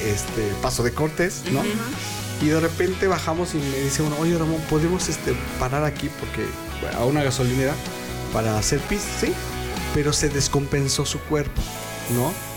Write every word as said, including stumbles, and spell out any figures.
este, Paso de Cortés, ¿no? Uh-huh. Y de repente bajamos y me dice uno, oye Ramón, ¿podemos este, parar aquí porque a una gasolinera para hacer pis? Sí, pero se descompensó su cuerpo, ¿no?